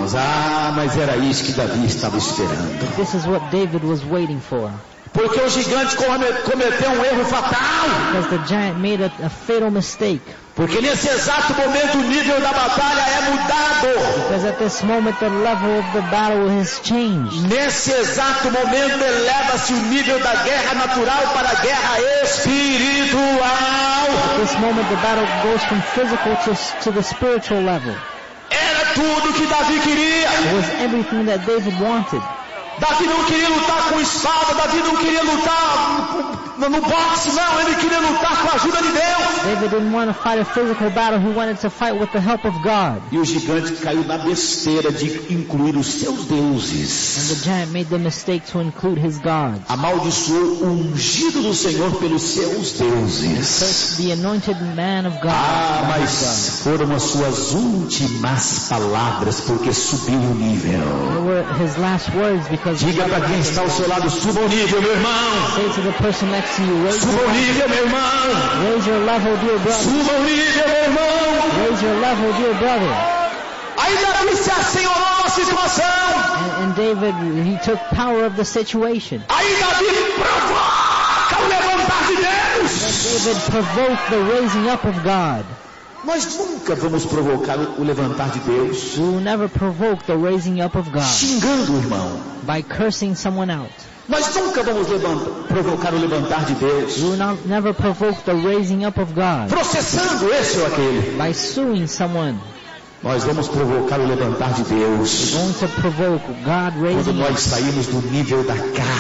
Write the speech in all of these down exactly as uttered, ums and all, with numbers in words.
irmãos. Ah, mas era isso que Davi estava esperando. This is what David was waiting for. Porque o gigante cometeu um erro fatal. Because the giant made a, a fatal mistake. Porque nesse exato momento o nível da batalha é mudado. Because at this moment the level of the battle has changed. Nesse exato momento eleva-se o nível da guerra natural para a guerra espiritual. At this moment the battle goes from physical to, to the spiritual level. Era tudo que Davi queria. It was everything that David wanted. Davi não queria lutar com espada, Davi não queria lutar no, no boxe, não, ele queria lutar com a ajuda de Deus. David didn't want to fight a physical battle, he wanted to fight with the help of God. E o gigante caiu na besteira de incluir os seus deuses. And the giant made the mistake to include his gods. Amaldiçoou o ungido do Senhor pelos seus deuses. The anointed man of God. Ah, mas foram as suas últimas palavras, porque subiu o nível. They were his last words because diga para quem está ao seu lado, suba o nível, meu irmão. Say to the person next to you, raise suba o nível, meu irmão. Raise your level, dear brother. Suba o nível, meu irmão. Raise your level, dear brother. Aí Davi se assenhorou na situação. And, and David, he took power of the situation. Aí Davi provoca o levantar de Deus. And David provoked the raising up of God. Nós nunca vamos provocar o levantar de Deus. We will never provoke the raising up of God. Xingando o irmão. By cursing someone out. Nós nunca vamos levantar, provocar o levantar de Deus. We will not, never provoke the raising up of God. Processando esse ou aquele. By suing someone. Nós vamos provocar o levantar de Deus. We're going to provoke God raising quando nós saímos do nível da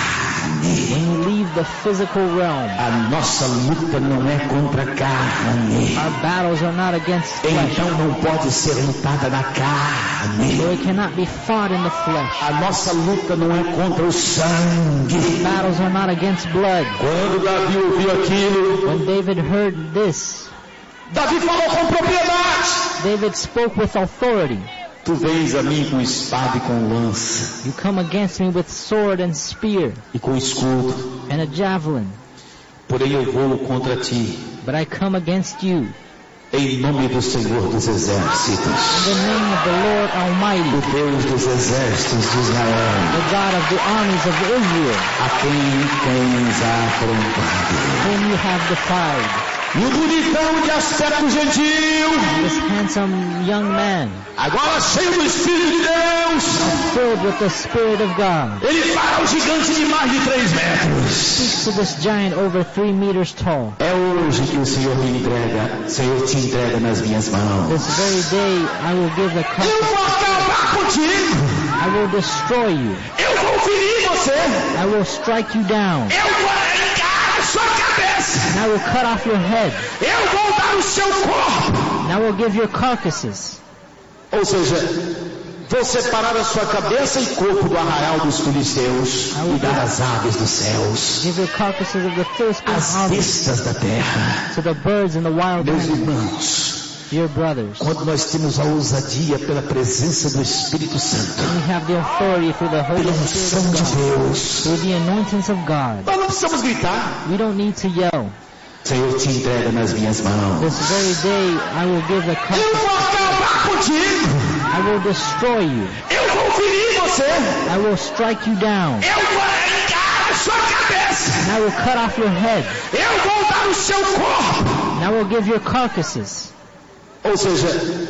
carne. When we leave the physical realm. A nossa luta não é contra a carne. Our battles are not against flesh. Então não pode ser lutada na carne. So it cannot be fought in the flesh. A nossa luta não é contra o sangue. Our battles are not against blood. Quando Davi ouviu aquilo, when David heard this, Davi falou com propriedade. David spoke with authority. Tu vens a mim com espada e com lança. You come against me with sword and spear. E com escudo. And a javelin. Porém eu vou contra ti. But I come against you. Em nome do Senhor dos Exércitos. In the name of the Lord Almighty. O Deus dos Exércitos de Israel. The God of the armies of Israel. A quem tens afrontado. Whom you have defied. E o bonitão de aspecto gentil. This handsome young man. Agora cheio do Espírito de Deus. Filled with the Spirit of God. Ele fala ao gigante de mais de três metros. Speaks to this giant over three meters tall. É hoje que o Senhor me entrega, o Senhor te entrega nas minhas mãos. This very day I will give the cup. Eu vou acabar contigo. I will destroy you. Eu vou ferir você. I will strike you down. Eu vou arrancar a sua cabeça. And I will cut off your head. Eu vou dar o seu corpo. And I will give your carcasses. Ou seja, vou separar a sua cabeça e corpo do arraial dos filisteus e dar as aves dos céus, give your carcasses of the Philistines, as bestas da terra. To the birds and the wild Meus animals. irmãos, dear brothers, quando nós temos a ousadia pela presença do Espírito Santo, we have the authority through the Holy pela Spirit unção of de God, Deus, through the anointings of God. nós não precisamos gritar. We don't need to yell. O Senhor te entrega nas minhas mãos. This very day I will give the Eu carcasses. vou acabar contigo. I will destroy you. Eu vou ferir você. I will strike you down. Eu vou arrancar a sua cabeça. And I will cut off your head. Eu vou dar o seu corpo. And I will give your carcasses. Ou seja,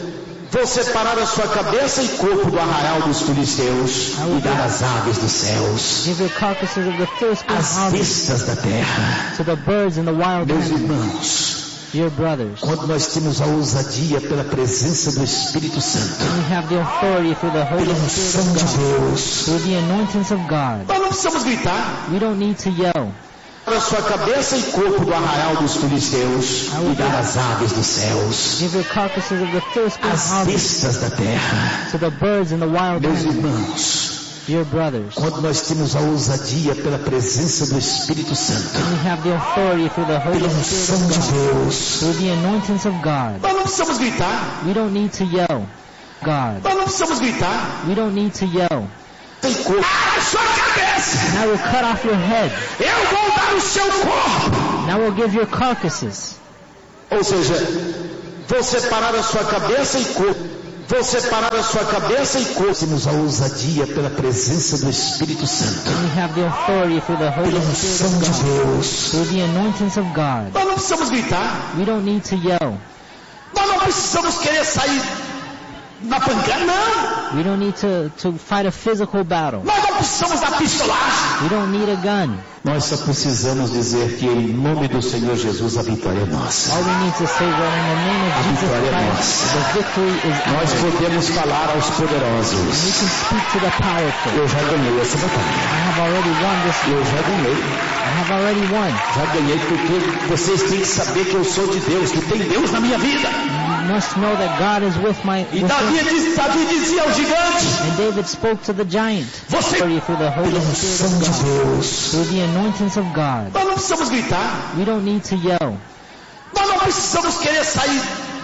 vou separar a sua cabeça e corpo do arraial dos filisteus e dar as aves dos céus, Give your carcasses of the Philistines, as bestas da terra. to the birds and the wild Meus animals. irmãos, Dear brothers, quando nós temos a ousadia pela presença do Espírito Santo, we have the authority through the Holy pela Spirit unção of de God, Deus, through the anointings of God. nós não precisamos gritar. We don't need to yell. A sua cabeça e corpo do arraial dos filisteus e dar as aves dos céus, Give your carcasses of the Philistines, as bestas da terra. to the birds and the wild Meus animals. irmãos, Dear brothers, quando nós temos a ousadia pela presença do Espírito Santo, we have the authority through the Holy pela Spirit unção of de God, Deus, through the anointings of God. nós não precisamos gritar. We don't need to yell. God, Nós não precisamos gritar. we don't need to yell. Tem corpo. Ah, a sua cabeça. And I will cut off your head. Eu vou dar o seu corpo. And I will give your carcasses. Ou seja, vou separar a sua cabeça e corpo. Vou separar a sua cabeça e corpo-nos a ousadia pela presença do Espírito Santo. We have the authority through the Holy Pela Spirit unção of de God. Deus. Through the anointings of God. Nós não precisamos gritar. We don't need to yell. Nós não precisamos querer sair na pancada, não. We don't need to, to fight a physical battle. Nós não precisamos da pistolagem. We don't need a gun. Nós só precisamos dizer que em nome do Senhor Jesus a vitória é nossa. All we need to say is that in the name A of Jesus vitória é Christ, nossa. the victory is Nós ours. podemos falar aos We poderosos. can speak to the powerful. Eu já ganhei essa batalha. I have already won this. Eu já ganhei. I have already won. Já ganhei porque vocês têm que saber que eu sou de Deus, que tem Deus na minha vida. You must know that God is with my. E With Davi, us. diz, Davi dizia ao gigante: And David spoke to the giant. Você, Through the Holy pela Spirit unção of de God. Deus. Through the anointings of God. Nós não precisamos gritar. We don't need to yell. Nós não precisamos querer sair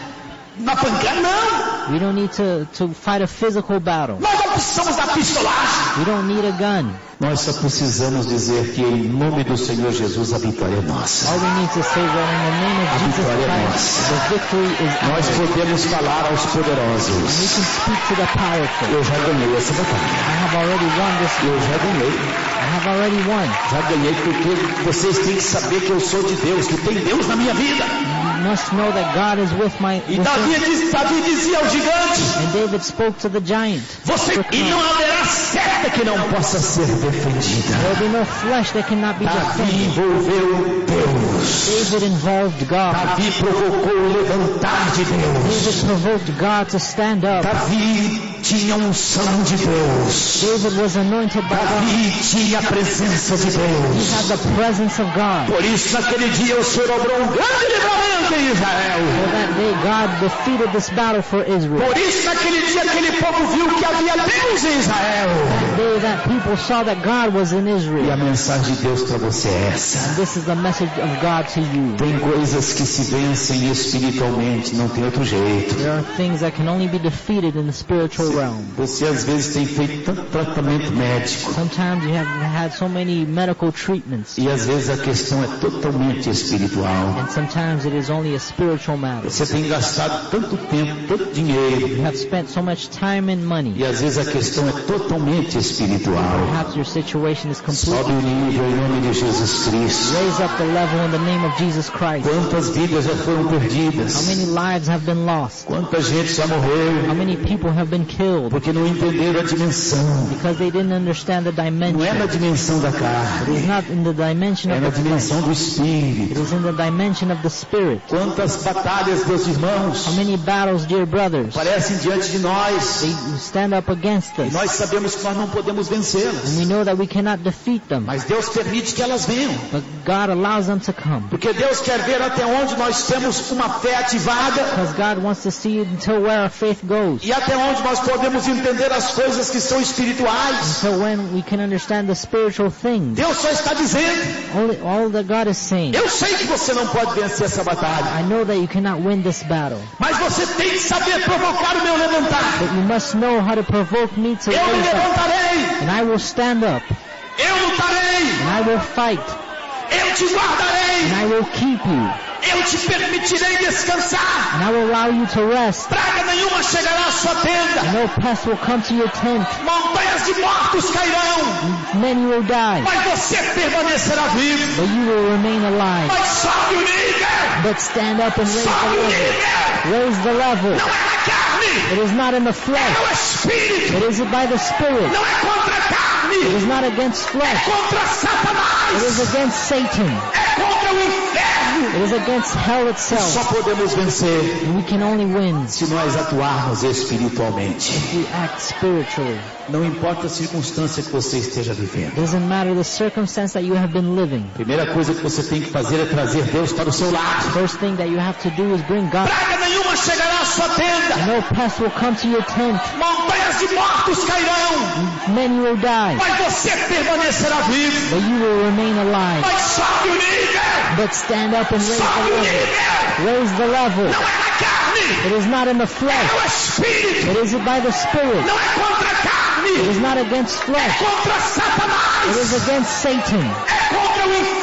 na pancada, não. We don't need to, to fight a physical battle. Nós não precisamos da pistolagem. We don't need a gun. Nós só precisamos dizer que em nome do Senhor Jesus a vitória é nossa. All we need to say is that in the name A of Jesus vitória é Christ, nossa. the victory is Nós ours. podemos falar aos We poderosos. can speak to the powerful. Eu já ganhei essa batalha. I have already won this. Eu já ganhei. I have already won. Já ganhei porque vocês têm que saber que eu sou de Deus, que tem Deus na minha vida. You must know that God is with my. E With Davi, us. diz, Davi dizia ao gigante: And David spoke to the giant. Você, e não haverá seta que não possa ser defendida. There will be no flesh that cannot be Davi defended. envolveu Deus. David involved God. Davi provocou o levantar de Deus. David provoked God to stand up. Davi tinha unção de Deus. David was anointed by God. Davi tinha a presença de He Deus. had the presence of God. Por isso, naquele dia, o Senhor obrou um grande livramento em Israel. For that day, God defeated this battle for Israel. Por isso, naquele dia, aquele povo viu que havia Deus em Israel. That day, that people saw that God was in E a Israel. mensagem de Deus para você é And essa. this is the message of God to you. Tem coisas que se vencem espiritualmente, não tem outro jeito. There are things that can only be defeated in the spiritual realm. Você às vezes tem feito tanto tratamento médico. Sometimes you have had so many medical treatments, E às vezes a questão é totalmente espiritual. and sometimes it is only a spiritual matter. Você tem gastado tanto tempo, tanto dinheiro. You have spent so much time and money. E às vezes a questão é totalmente espiritual. Perhaps your situation is Sobe completely. o nível em nome de Jesus Cristo. Raise up the level in the name of Jesus Christ. Quantas vidas já foram How perdidas? many lives have been lost? Quanta gente já How morreu? many people have been killed Porque não entenderam a dimensão. because they didn't understand the Não é na dimension? dimensão da It is carne. not in the dimension É of na the flesh. dimensão do It Espírito. is in the dimension of the Spirit. Quantas batalhas, meus irmãos, How many battles, dear brothers, aparecem diante de nós. they stand up against E us, nós sabemos que nós não podemos and vencê-las. we know that we cannot defeat them, Mas Deus permite que elas venham. but God allows them to come. Porque Deus quer ver até onde nós temos uma fé ativada. Because God wants to see until where our faith goes, E até onde nós podemos entender as coisas que são espirituais. until when we can understand the spiritual things. Deus só está dizendo: Only, all that God is saying, eu sei que você não pode vencer essa batalha, I know that you cannot win this battle, mas você tem que saber provocar o meu levantar. but you must know how to provoke me to Eu me raise up, levantarei, and I will stand up, eu lutarei, and I will fight, eu te guardarei, and I will keep you, eu te permitirei descansar. and I will allow you to rest, Praga nenhuma chegará à sua tenda, and no pest will come to your tent, montanhas de mortos cairão, and many will die, mas você permanecerá vivo. but you will remain alive. Mas sobe o nível, But stand up and raise the sobe o level. nível. Raise the level. Não é na carne, It is not in the é flesh. no espírito. It is by the Spirit. Não é contra a It carne, is not against é flesh. contra It is Satanás, against Satan. é contra o inferno. It is against hell Só itself. podemos vencer And we can only win se nós atuarmos espiritualmente. if we act spiritually. Não importa a circunstância que você esteja vivendo. It doesn't matter the circumstance that you have been living. Primeira coisa que você tem que fazer é trazer Deus para o seu lado. First thing that you have to do is bring God. Praga nenhuma chegará à sua tenda, And no pest will come to your tent. montanhas de mortos cairão, Many will die. mas você permanecerá vivo. But you will remain alive. Mas sobe o nível, But stand up and raise sobe the o level. nível. Raise the level. Não é na carne, It is not in the é flesh. no espírito. It is by the Spirit. Não é contra a It carne, is not against é flesh. contra It is Satanás, against Satan. é contra o inferno.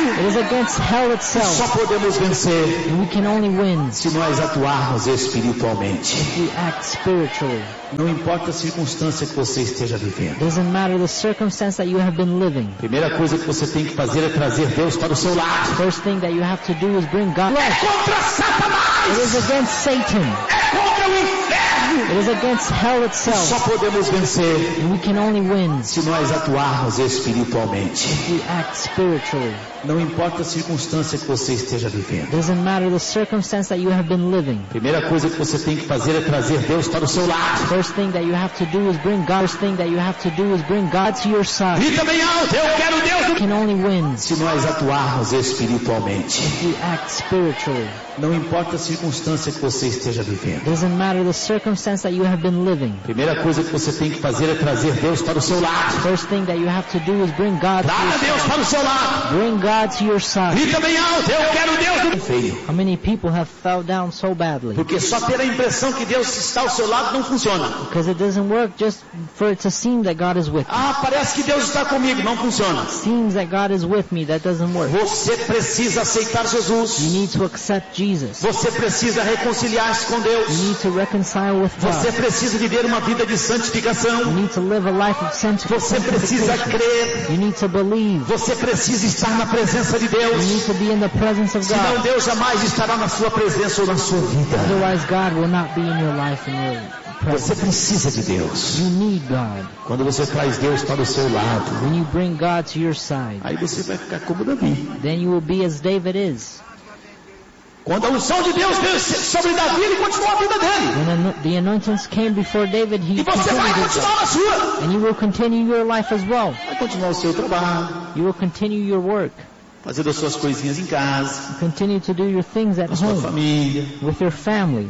inferno. It is against hell Só itself. podemos vencer And we can only win se nós atuarmos espiritualmente. if we act spiritually. Não importa a circunstância que você esteja It vivendo. doesn't matter the circumstance that you have been living. Primeira coisa que você tem que fazer é trazer Deus para o seu lado. First thing that you have to do is bring God. É contra It Satanás. is against Satan. É contra o inferno. It is against hell Só itself. podemos vencer And we can only win se nós atuarmos espiritualmente. if we act spiritually. Não importa a circunstância que você esteja It vivendo. doesn't matter the circumstance that you have been living. Primeira coisa que você tem que fazer é trazer Deus para o seu lado. First thing that you have to do is bring God. First thing that you have to do is bring God to your side. Grita bem alto, eu quero Deus. We can only win Se nós atuarmos espiritualmente. if we act spiritually. Não importa a circunstância que você esteja vivendo. It doesn't matter the circumstance that you have been living. Primeira coisa que você tem que fazer é trazer Deus para o seu lado. First thing that you have to do is bring God to Traga your Deus side. para o seu lado. Bring God to your side. Grita bem alto, eu quero Deus. Feio. How many people have fell down so badly? Porque só ter a impressão que Deus está ao seu lado não funciona. Because it doesn't work just for it to seem that God is with me. Ah, parece que Deus está comigo. Não funciona. Seems that God is with me. That doesn't work. Você precisa aceitar You Jesus. need to accept Jesus. Você precisa reconciliar-se com You Deus. need to reconcile with Você God. precisa viver uma vida de You santificação. need to live a life of Você precisa sanctification. crer. You need to believe. Você precisa estar na presença de You need Deus. to be in the presence of Senão God. Deus jamais estará na sua presença ou na sua vida. Otherwise, God will not be in your life and your Você presence. precisa de Deus. You need God. Quando você traz Deus para o seu lado, When you bring God to your side, aí você vai ficar como Davi. then you will be as David is. Quando a unção de Deus veio sobre Davi, ele continuou a vida dele. When ano- the anointings came before David, he E você vai continued it. continuar na sua. And you will continue your life as well. Vai continuar o seu trabalho, You will continue your work. fazendo as suas coisinhas em casa, Continue to do your things at com a sua home, família. with your family.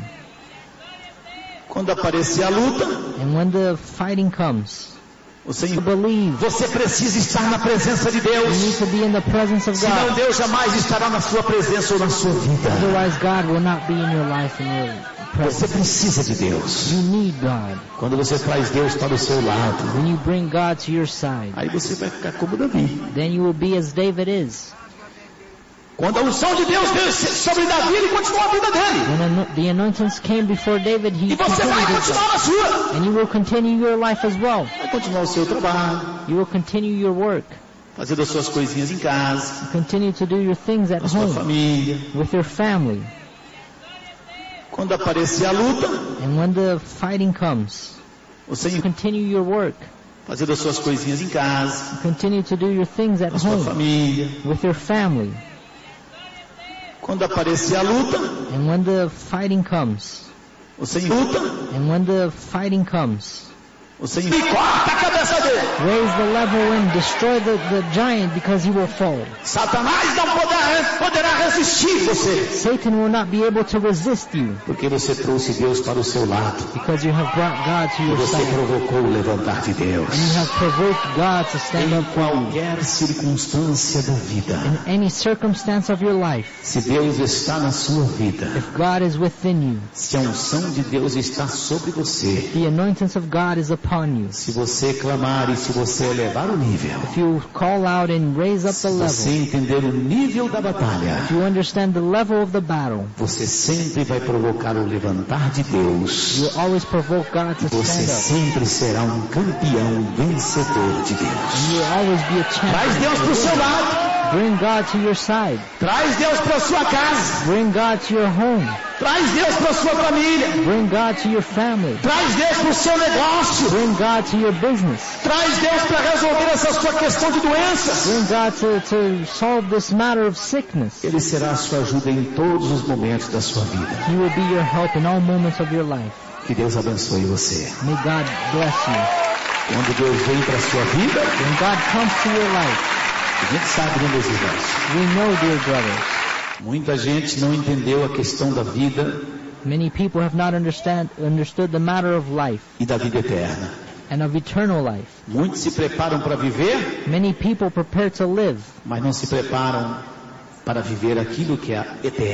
Quando aparecer a luta, And when the fighting comes, você, you believe. você precisa estar na presença de You need Deus. to be in the presence of Senão God. Deus jamais estará na sua presença ou na sua vida. Otherwise, God will not be in your life and your Você presence. precisa de Deus. You need God. Quando você traz Deus para o seu lado, When you bring God to your side, aí você vai ficar como Davi. then you will be as David is. Quando a unção de Deus veio sobre Davi, ele continuou a vida dele. When ano- the anointings came before David, he E você vai continued it. continuar na sua. And you will continue your life as well. Vai continuar o seu trabalho, You will continue your work. fazendo as suas coisinhas em casa, Continue to do your things at com a sua home, família. with your family. Quando aparecer a luta, And when the fighting comes, você continue your work. fazendo as suas coisinhas em casa, Continue to do your things at com a sua home, família. with your family. Quando aparecer a luta, And when the fighting comes, você luta, and when the fighting comes, você e corta a cabeça dele. raise the level and destroy the, the giant because he will fall. Satanás não poderá, poderá resistir você, Satan will not be able to resist you porque você trouxe Deus para o seu lado. because you have brought God to E your você side. provocou o levantar de Deus. And you have provoked God to stand Em up for you. qualquer circunstância da vida, In any circumstance of your life, se Deus está na sua vida, if God is within you, se a unção de Deus está sobre você, the anointings of God is upon you. se você clamar e se você elevar o nível, If you call out and raise up se the você level, entender o nível da batalha, if you understand the level of the battle, você sempre vai provocar o levantar de Deus. you'll always provoke God to Você stand up. sempre será um campeão vencedor de Deus. You'll always be a Traz Deus para o seu champion. lado. Bring God to your side. Traz Deus para a sua casa. Bring God to your home. Traz Deus para a sua família. Bring God to your family. Traz Deus para o seu negócio. Bring God to your business. Traz Deus para resolver essa sua questão de doenças. Bring God to, to solve this matter of sickness. Ele será a sua ajuda em todos os momentos da sua vida. He will be your help in all moments of your life. Que Deus abençoe você. May God bless you. Quando Deus vem para a sua vida, When God comes to your life, a gente sabe, né, meus irmãos? we know, dear brothers, Muita gente não entendeu a questão da vida many people have not understand, understood the matter of life e da vida eterna. and of eternal life. Muitos se preparam para viver, Many people prepare to live, mas não se preparam para viver aquilo que é eterno.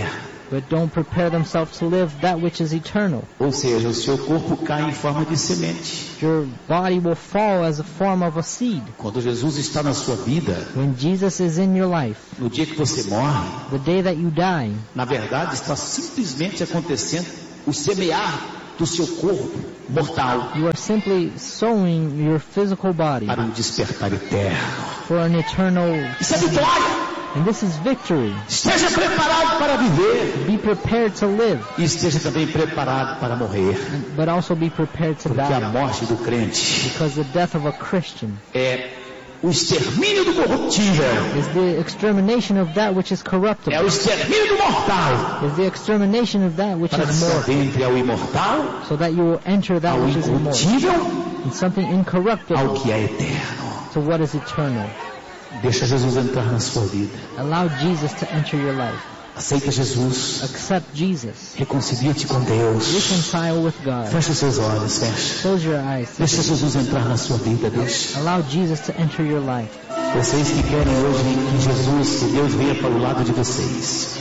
but don't prepare themselves to live that which is eternal. Ou seja, o seu corpo cai em forma de semente. Your body will fall as a form of a seed. Quando Jesus está na sua vida, When Jesus is in your life, no dia que você morre, the day that you die, na verdade está simplesmente acontecendo o semear do seu corpo mortal you are simply sowing your physical body para um despertar eterno. for an eternal... Isso é vitória! And this is victory. Esteja preparado para viver Be prepared to live, e esteja também preparado para morrer, but also be prepared to porque a die. morte do crente Because the death of a Christian é o extermínio do corruptível, is the extermination of that which is é corruptible. o extermínio do mortal, Is the extermination of that which para que is se mortal, adentre ao imortal, so that you will enter that ao which is immortal, incorruptível, and something ao incorruptible que é eterno. to what is eternal. Deixa Jesus entrar na sua vida. Allow Jesus to enter your life. Aceita Jesus. Accept Jesus. Reconcilia-te com Deus. Reconcile with God. Fecha os seus olhos, fecha. Close your eyes. Deixa Jesus entrar na sua vida, deixa. Allow Jesus to enter your life. Vocês que querem hoje que Jesus, que Deus venha para o lado de vocês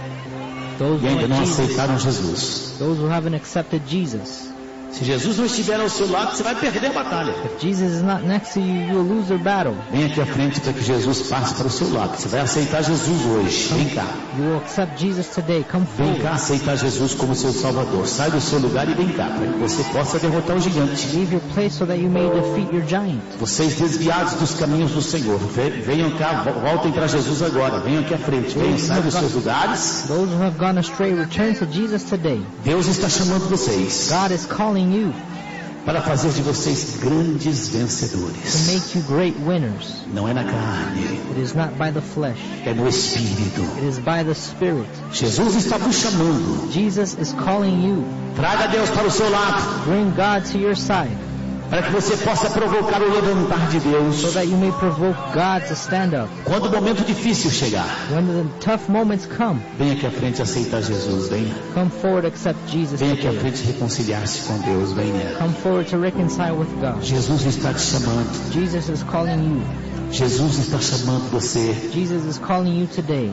Those e who, ainda não want Jesus, aceitaram Jesus. those who haven't accepted Jesus. Se Jesus não estiver ao seu lado, você vai perder a batalha. If Jesus is not next to you, you will lose your battle. Vem aqui à frente para que Jesus passe para o seu lado. Você vai aceitar Jesus hoje. Vem cá. You will accept Jesus today. Come Vem forward. cá aceitar Jesus como seu Salvador. Sai do seu lugar e vem cá, para que você possa derrotar o gigante. Leave your place so that you may defeat your giant. Vocês desviados dos caminhos do Senhor, ve- venham cá, vo- voltem para Jesus agora. Venham aqui à frente. Venham, saiam dos seus lugares. Those who have gone astray, return to Jesus today. Deus está chamando vocês God is calling you para fazer de vocês grandes to vencedores. make you great winners. Não é na carne, It is not by the flesh. é no Espírito. It is by the Spirit. Jesus está vos chamando. Jesus is calling you. Traga Deus para o seu lado, Bring God to your side para que você possa provocar o levantar de so Deus. that you may provoke God to stand up. Quando o momento difícil chegar, When the tough moments come, venha aqui à frente aceitar Jesus, venha. come forward, accept Jesus Venha aqui à today. frente reconciliar-se com Deus, venha. Come forward to reconcile with God. Jesus está te chamando. Jesus is calling you. Jesus está chamando você. Jesus is calling you today.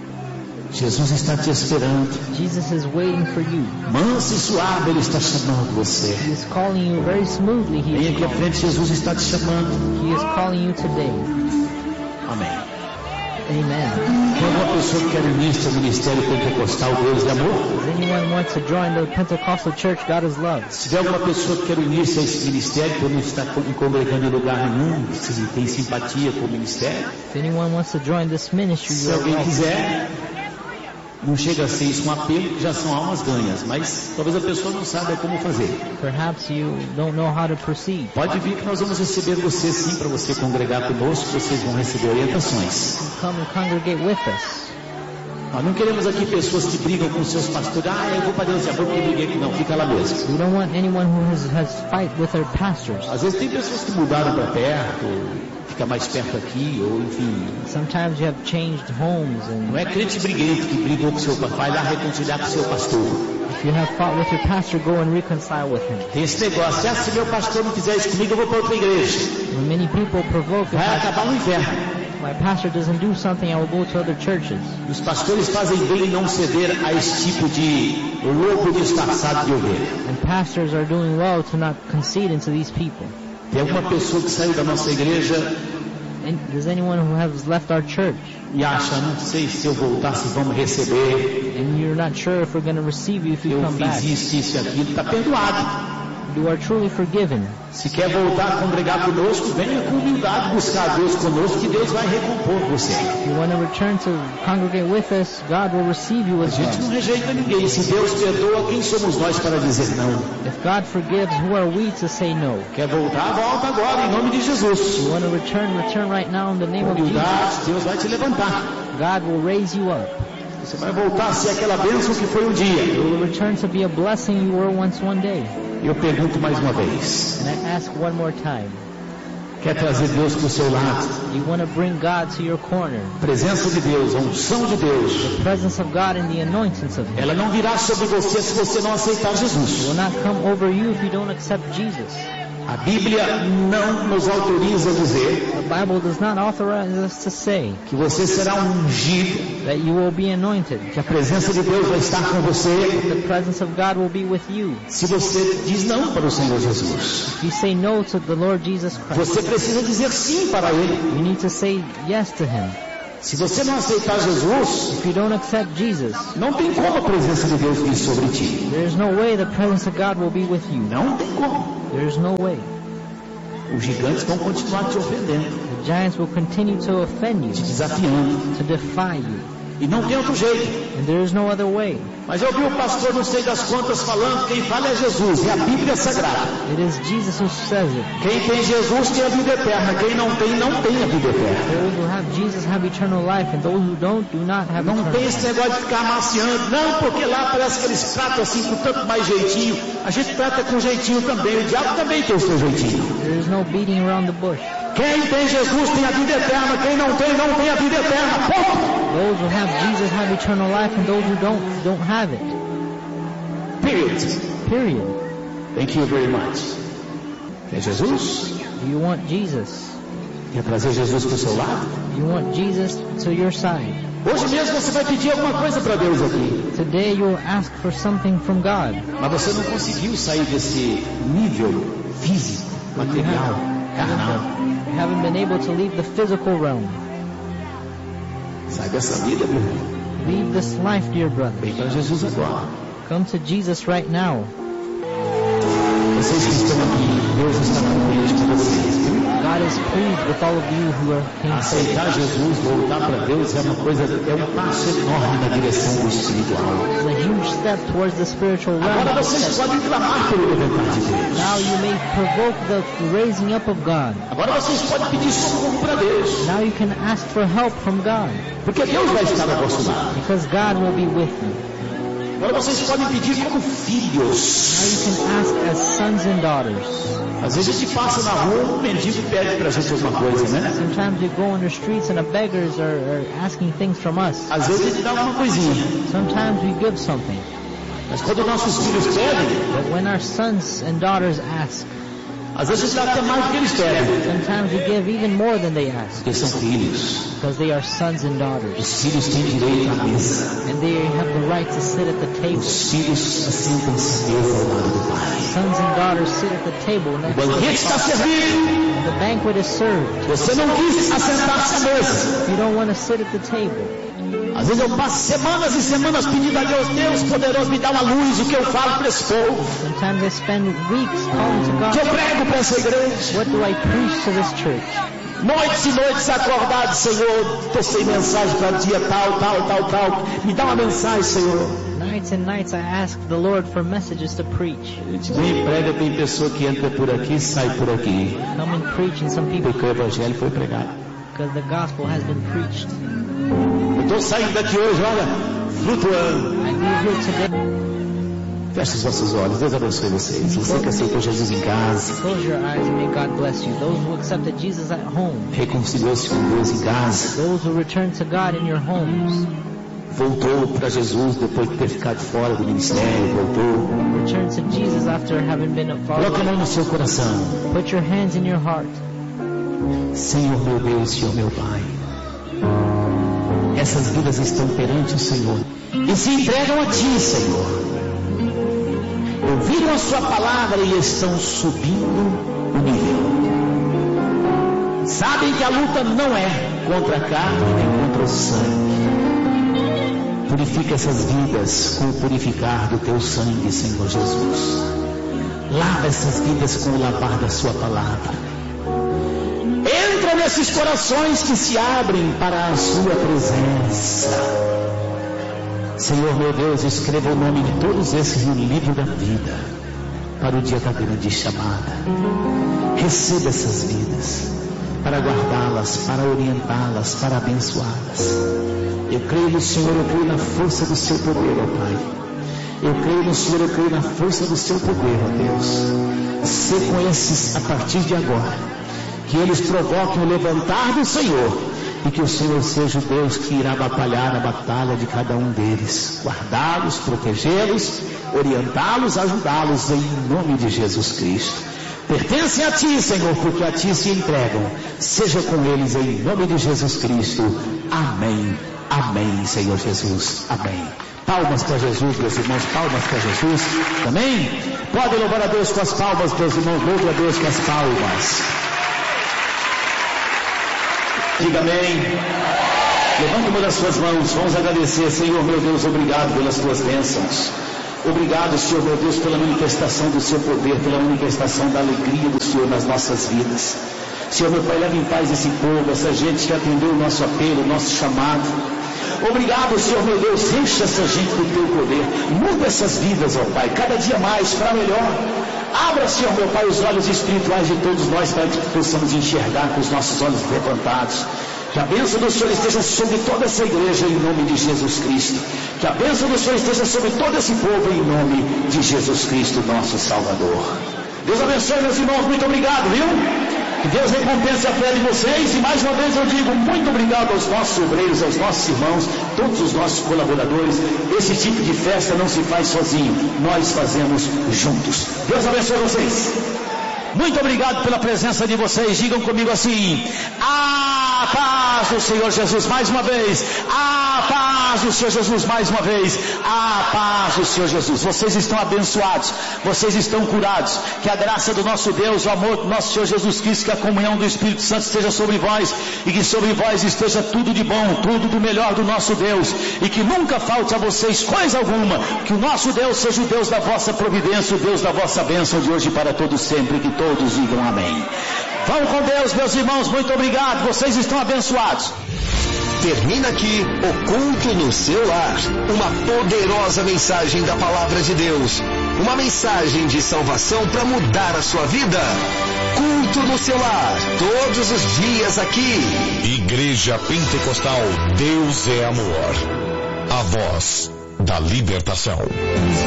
Jesus está te esperando. Jesus is waiting for you. Manso e suave, Ele está chamando você. He is calling you very smoothly. He Venha is aqui à calling. frente, Jesus está te chamando. He is calling you today. Amém. Amen. Tem alguma pessoa que quer unir-se ao ministério pentecostal Deus de amor? Does anyone want to join the Pentecostal Church God is Love? Se tiver alguma pessoa que quer unir-se a esse ministério, por não estar congregando em lugar nenhum, se tem simpatia com o ministério, If anyone wants to join this ministry, se you are alguém welcome. quiser, não chega a ser isso um apelo, que já são almas ganhas, mas talvez a pessoa não saiba como fazer. Perhaps you don't know how to proceed. Pode vir que nós vamos receber você sim, para você congregar conosco, vocês vão receber orientações. Come and congregate with us. Nós não queremos aqui pessoas que brigam com seus pastores. Ah, eu vou para Deus de amor porque briguei aqui. Não, fica lá mesmo. We don't want anyone who has, has fight with their pastors. Às vezes tem pessoas que mudaram para perto, fica mais perto aqui, ou enfim. Sometimes you have changed homes, Não and é crente briguento que brigou com seu pastor, vai lá reconciliar com seu pastor. if you have fought with your pastor, go and reconcile with him. Tem esse negócio, ah, se meu pastor não fizer isso comigo, eu vou para outra igreja. When many people provoke, if Vai my, acabar no inferno. my pastor doesn't do something, I will go to other churches. Os pastores fazem bem em não ceder a esse tipo de lobo disfarçado de ovelha. And pastors are doing well to not concede into these people. Tem alguma pessoa que saiu da nossa igreja And does anyone who has left our church e acha, não sei se eu voltar, se vão me receber, and you're not sure if we're going to receive you if you eu come back? fiz isso, isso e aquilo, está perdoado. You are truly forgiven. Se quer voltar a congregar conosco, venha com humildade buscar a Deus conosco, que Deus vai recompor você. If you want to return to congregate with us, God will receive you A as gente não well. rejeita ninguém. Se Deus perdoa, quem somos nós para dizer não? If God forgives, who are we to say no? Quer voltar? Volta agora, em nome de Jesus. You want to return, return right now in the name of Jesus. Humildade, Deus vai te levantar. God will raise you up. Você vai voltar a ser aquela bênção que foi um dia. You will return to be a blessing you were once one day. Eu pergunto mais uma vez. And I ask one more time. Quer trazer Deus para o seu lado? You want to bring God to your corner. A presença de Deus, a unção de Deus, The presence of God and the anointings of Him ela não virá sobre você se você não aceitar Jesus. will not come over you if you don't accept Jesus. A Bíblia não nos autoriza a dizer The Bible does not authorize us to say que você será ungido, that you will be anointed, que a presença de Deus vai estar com você, the presence of God will be with you. se você diz não para o Senhor Jesus. If you say no to the Lord Jesus Christ, Você precisa dizer sim para Ele. you need to say yes to Him. Se você não aceitar Jesus, If you don't accept Jesus, não tem como a presença de Deus vir sobre ti. there is no way the presence of God will be with you. Não tem como. There is no way. Os gigantes vão continuar te ofendendo, The giants will continue to offend te you, desafiando. to defy you, E não tem outro jeito. and there is no other way. Mas eu ouvi o pastor, não sei das quantas, falando, quem fala é Jesus, é a Bíblia Sagrada. It is Jesus who says it. Quem tem Jesus tem a vida eterna, quem não tem, não tem a vida eterna. Those who have Jesus have eternal life, and those who don't do not have Não eternal tem esse life. negócio de ficar amaciando, não, porque lá parece que eles tratam assim com tanto mais jeitinho. A gente trata com jeitinho também, o diabo também tem o seu jeitinho. There is no beating around the bush. Quem tem Jesus tem a vida eterna, quem não tem, não tem a vida eterna. Ponto. Those who have Jesus have eternal life, and those who don't, don't have it. Period. Period. Thank you very much. Quer Jesus? Do you want Jesus? Quer trazer Jesus para o seu lado? Do you want Jesus to your side? Hoje mesmo você vai pedir alguma coisa para Deus aqui. Today you will ask for something from God. Mas você não conseguiu sair desse nível físico, material, carnal. You haven't been able to leave the physical realm. Sai dessa vida, meu irmão. Leave this life, dear brother. Vem para Jesus agora. Come to Jesus right now. Vocês que estão aqui, Deus está contente com vocês, viu? God is pleased with all of you who are came Aceitar Jesus, voltar para Deus é uma coisa, é um passo enorme na direção do espiritual. It's a huge step towards the spiritual Agora realm. vocês podem clamar pelo levantar de Deus. Now you may provoke the raising up of God. Agora vocês podem pedir socorro para Deus, Now you can ask for help from God, porque Deus vai estar ao vosso lado. because God will be with you. Agora vocês podem pedir como filhos. Now you can ask as sons and daughters. Às vezes a gente passa na rua, um mendigo pede pra gente alguma coisa, né? Sometimes we go on the streets and the beggars are, are asking things from us. Às vezes a gente dá alguma coisinha. Sometimes we give something. Mas quando nossos filhos pedem, But when our sons and daughters ask, às vezes a gente dá até mais do que eles pedem. sometimes we give even more than they ask, Porque são filhos. because they are sons and daughters. Os filhos têm direito à mesa. And they have the right to sit at the table. Os filhos assentam-se à mesa ao lado do pai. Sons and daughters sit at the table O next to banquete está servido. the banquet is served. Você não quis assentar-se à mesa. You don't want to sit at the table. Às vezes eu passo semanas e semanas pedindo a Deus, Deus poderoso, me dá uma luz, o que eu falo para esse povo. Sometimes I spend weeks calling to O que eu God, prego para essa igreja. what do I preach to this church? Noites e noites acordado, Senhor, estou sem mensagem para dia tal, tal, tal, tal. Me dá uma mensagem, Senhor. Nights and nights I ask the Lord for messages to preach. A gente vem e prega, tem pessoa que entra por aqui e sai por aqui. Come and preach, and some people, Porque o evangelho foi pregado. because the gospel has been preached. Eu estou saindo daqui hoje, olha, flutuando. I leave here today. Feche os vossos olhos, Deus abençoe vocês. Você que aceitou Jesus em casa, Close your eyes and may God bless you. Those who accepted Jesus at home, reconciliou-se com Deus em casa, those who returned to God in your homes, voltou para Jesus depois de ter ficado fora do ministério, voltou. return to Jesus after having been a Coloque a follower. mão no seu coração. Put your hands in your heart. Senhor meu Deus, Senhor meu Pai, essas vidas estão perante o Senhor e se entregam a Ti, Senhor. Ouviram a Sua palavra e estão subindo o nível. Sabem que a luta não é contra a carne nem contra o sangue. Purifica essas vidas com o purificar do Teu sangue, Senhor Jesus. Lava essas vidas com o lavar da Sua palavra. Entra nesses corações que se abrem para a Sua presença. Senhor meu Deus, escreva o nome de todos esses no livro da vida, para o dia da grande chamada. Receba essas vidas, para guardá-las, para orientá-las, para abençoá-las. Eu creio no Senhor, eu creio na força do Seu poder, ó Pai. Eu creio no Senhor, eu creio na força do Seu poder, ó Deus. Sê com esses a partir de agora, que eles provoquem o levantar do Senhor, e que o Senhor seja o Deus que irá batalhar a batalha de cada um deles, guardá-los, protegê-los, orientá-los, ajudá-los em nome de Jesus Cristo. pertencem a Ti, Senhor, porque a Ti se entregam. Seja com eles em nome de Jesus Cristo. Amém. Amém, Senhor Jesus. Amém. Palmas para Jesus, meus irmãos, palmas para Jesus. Amém? Pode louvar a Deus com as palmas, meus irmãos, louve a Deus com as palmas. Diga amém. Levante uma das suas mãos, vamos agradecer. Senhor, meu Deus, obrigado pelas tuas bênçãos. Obrigado, Senhor, meu Deus, pela manifestação do seu poder, pela manifestação da alegria do Senhor nas nossas vidas. Senhor, meu Pai, leva em paz esse povo, essa gente que atendeu o nosso apelo, o nosso chamado. Obrigado, Senhor, meu Deus, enche essa gente do teu poder. Muda essas vidas, ó Pai, cada dia mais para melhor. Abra, Senhor, meu Pai, os olhos espirituais de todos nós para que possamos enxergar com os nossos olhos levantados. Que a bênção do Senhor esteja sobre toda essa igreja em nome de Jesus Cristo. Que a bênção do Senhor esteja sobre todo esse povo em nome de Jesus Cristo, nosso Salvador. Deus abençoe, meus irmãos, muito obrigado, viu? Que Deus recompense a fé de vocês. E mais uma vez eu digo muito obrigado aos nossos obreiros, aos nossos irmãos, todos os nossos colaboradores. Esse tipo de festa não se faz sozinho, nós fazemos juntos. Deus abençoe vocês. Muito obrigado pela presença de vocês. Digam comigo assim: a paz do Senhor Jesus, mais uma vez. A paz do Senhor Jesus, mais uma vez. A paz do Senhor Jesus. Vocês estão abençoados, vocês estão curados. Que a graça do nosso Deus, o amor do nosso Senhor Jesus Cristo, que a comunhão do Espírito Santo esteja sobre vós, e que sobre vós esteja tudo de bom, tudo do melhor do nosso Deus, e que nunca falte a vocês coisa alguma. Que o nosso Deus seja o Deus da vossa providência, o Deus da vossa bênção de hoje e para todos sempre. Que todos digam amém. Vão com Deus, meus irmãos, muito obrigado, vocês estão abençoados. Termina aqui o Culto no Seu Lar, uma poderosa mensagem da Palavra de Deus, uma mensagem de salvação para mudar a sua vida. Culto no Seu Lar, todos os dias aqui. Igreja Pentecostal, Deus é amor, a voz da libertação.